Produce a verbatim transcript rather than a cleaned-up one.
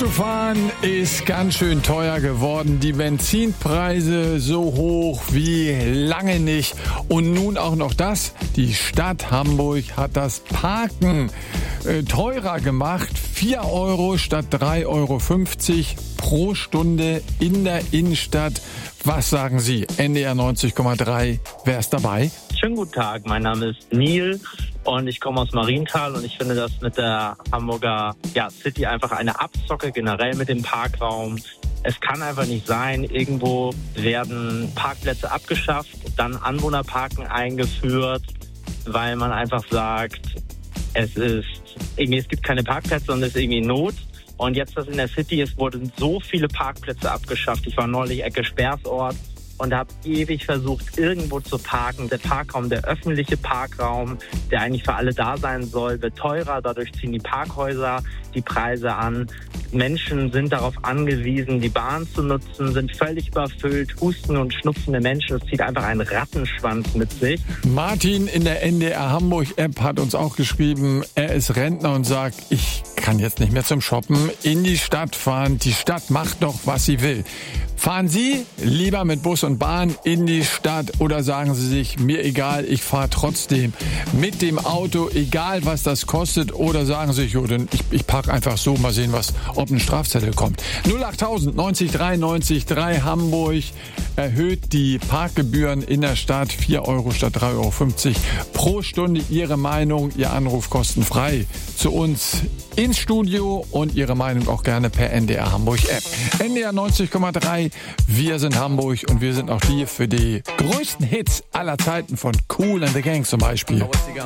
Fahren ist ganz schön teuer geworden. Die Benzinpreise so hoch wie lange nicht. Und nun auch noch das. Die Stadt Hamburg hat das Parken äh, teurer gemacht. vier Euro statt drei Euro fünfzig pro Stunde in der Innenstadt. Was sagen Sie? N D R neunzig Komma drei. Wer ist dabei? Schönen guten Tag, mein Name ist Neil und ich komme aus Marienthal und ich finde das mit der Hamburger ja, City einfach eine Abzocke generell mit dem Parkraum. Es kann einfach nicht sein, irgendwo werden Parkplätze abgeschafft, dann Anwohnerparken eingeführt, weil man einfach sagt, es ist irgendwie, es gibt keine Parkplätze und es ist irgendwie Not. Und jetzt, dass in der City ist, wurden so viele Parkplätze abgeschafft. Ich war neulich Ecke Spersort und habe ewig versucht, irgendwo zu parken. Der Parkraum, der öffentliche Parkraum, der eigentlich für alle da sein soll, wird teurer. Dadurch ziehen die Parkhäuser die Preise an. Menschen sind darauf angewiesen, die Bahn zu nutzen, sind völlig überfüllt. Husten und schnupfende Menschen, es zieht einfach einen Rattenschwanz mit sich. Martin in der N D R Hamburg App hat uns auch geschrieben, er ist Rentner und sagt, ich kann jetzt nicht mehr zum Shoppen, in die Stadt fahren. Die Stadt macht doch, was sie will. Fahren Sie lieber mit Bus und Bahn in die Stadt oder sagen Sie sich, mir egal, ich fahre trotzdem mit dem Auto, egal was das kostet, oder sagen Sie sich, oh, ich, ich parke einfach so, mal sehen, was, ob ein Strafzettel kommt. null achttausend neunzig dreiundneunzig drei Hamburg erhöht die Parkgebühren in der Stadt vier Euro statt drei Euro fünfzig pro Stunde. Ihre Meinung, Ihr Anruf kostenfrei zu uns ins Studio und Ihre Meinung auch gerne per N D R Hamburg App. N D R neunzig Komma drei, wir sind Hamburg und wir sind auch hier für die größten Hits aller Zeiten von Kool and the Gang zum Beispiel.